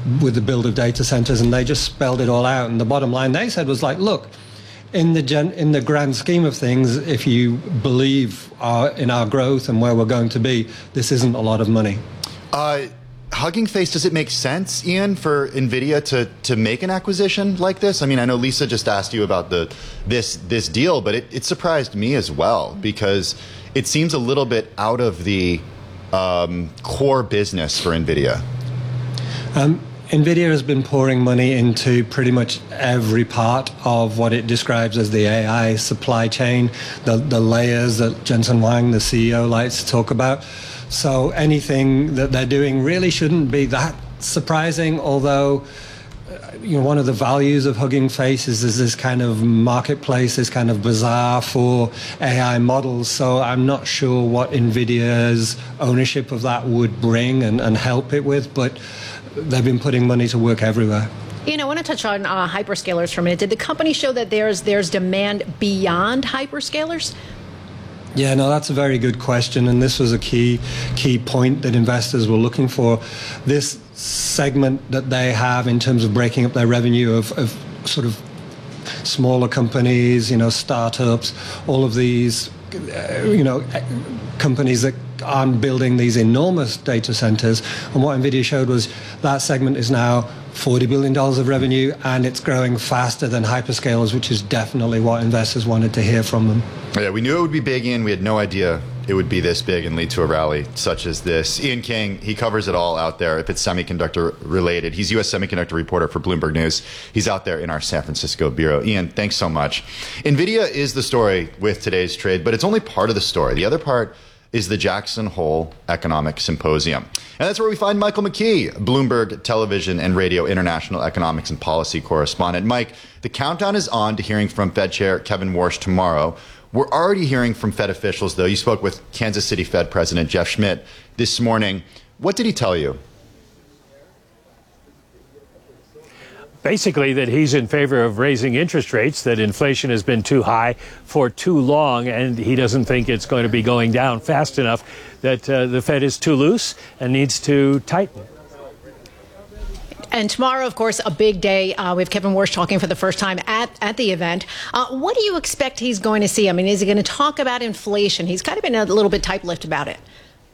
with the build of data centers, and they just spelled it all out. And the bottom line they said was like, look, in the grand scheme of things, if you believe in our growth and where we're going to be, this isn't a lot of money. Hugging Face, does it make sense, Ian, for NVIDIA to make an acquisition like this? I mean, I know Lisa just asked you about this deal, but it surprised me as well, because it seems a little bit out of the core business for NVIDIA. NVIDIA has been pouring money into pretty much every part of what it describes as the AI supply chain, the layers that Jensen Huang, the CEO, likes to talk about. So anything that they're doing really shouldn't be that surprising, although one of the values of Hugging Face is this kind of marketplace, this kind of bazaar for AI models. So I'm not sure what NVIDIA's ownership of that would bring and help it with, but they've been putting money to work everywhere. I want to touch on hyperscalers for a minute. Did the company show that there's demand beyond hyperscalers? Yeah, no, that's a very good question, and this was a key point that investors were looking for. This segment that they have in terms of breaking up their revenue of sort of smaller companies, startups, all of these, companies that aren't building these enormous data centers. And what NVIDIA showed was that segment is now $40 billion of revenue, and it's growing faster than hyperscalers, which is definitely what investors wanted to hear from them. Yeah, we knew it would be big, Ian. We had no idea it would be this big and lead to a rally such as this. Ian King, he covers it all out there if it's semiconductor related. He's U.S. semiconductor reporter for Bloomberg News. He's out there in our San Francisco bureau. Ian, thanks so much. NVIDIA is the story with today's trade, but it's only part of the story. The other part is the Jackson Hole Economic Symposium. And that's where we find Michael McKee, Bloomberg Television and Radio International Economics and Policy Correspondent. Mike, the countdown is on to hearing from Fed Chair Kevin Warsh tomorrow. We're already hearing from Fed officials, though. You spoke with Kansas City Fed President Jeff Schmidt this morning. What did he tell you? Basically that he's in favor of raising interest rates, that inflation has been too high for too long, and he doesn't think it's going to be going down fast enough, that the Fed is too loose and needs to tighten. And tomorrow, of course, a big day. We have Kevin Warsh talking for the first time at the event. What do you expect he's going to see? I mean, is he going to talk about inflation? He's kind of been a little bit tight-lipped about it.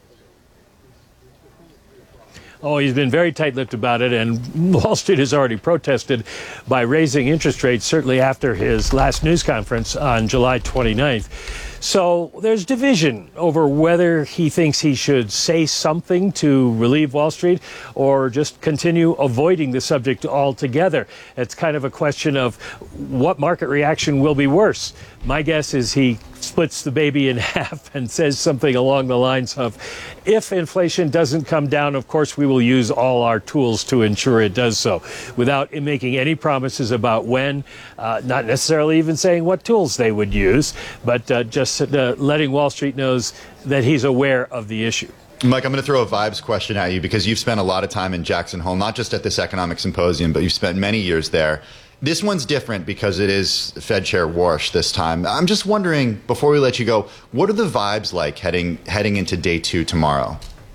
Oh, he's been very tight-lipped about it, and Wall Street has already protested by raising interest rates, certainly after his last news conference on July 29th. So there's division over whether he thinks he should say something to relieve Wall Street or just continue avoiding the subject altogether. It's kind of a question of what market reaction will be worse. My guess is he splits the baby in half and says something along the lines of, if inflation doesn't come down, of course, we will use all our tools to ensure it does so, without making any promises about when, not necessarily even saying what tools they would use, but just letting Wall Street knows that he's aware of the issue. Mike, I'm going to throw a vibes question at you, because you've spent a lot of time in Jackson Hole, not just at this economic symposium, but you've spent many years there. This one's different because it is Fed Chair Warsh this time. I'm just wondering, before we let you go, what are the vibes like heading into day two tomorrow?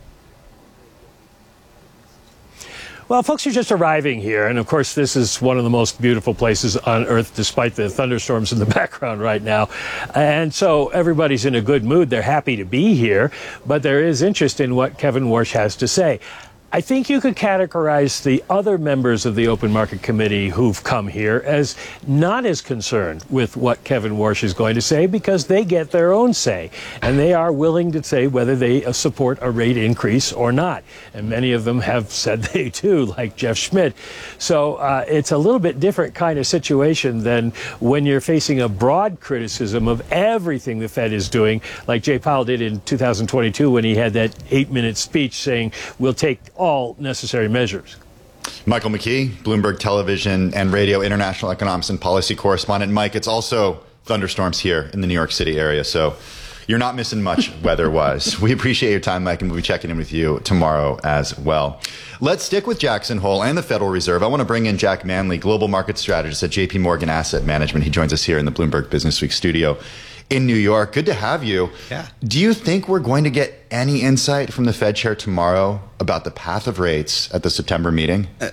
Well, folks are just arriving here, and of course this is one of the most beautiful places on earth, despite the thunderstorms in the background right now. And so everybody's in a good mood. They're happy to be here, but there is interest in what Kevin Warsh has to say. I think you could categorize the other members of the Open Market Committee who've come here as not as concerned with what Kevin Warsh is going to say, because they get their own say, and they are willing to say whether they support a rate increase or not. And many of them have said they do, like Jeff Schmidt. So it's a little bit different kind of situation than when you're facing a broad criticism of everything the Fed is doing, like Jay Powell did in 2022 when he had that 8-minute speech saying, we'll take all necessary measures. Michael McKee, Bloomberg Television and Radio International Economics and Policy Correspondent. Mike, it's also thunderstorms here in the New York City area, so you're not missing much weather-wise. We appreciate your time, Mike, and we'll be checking in with you tomorrow as well. Let's stick with Jackson Hole and the Federal Reserve. I want to bring in Jack Manley, Global Market Strategist at JP Morgan Asset Management. He joins us here in the Bloomberg Business Week studio in New York. Good to have you. Yeah. Do you think we're going to get any insight from the Fed chair tomorrow about the path of rates at the September meeting?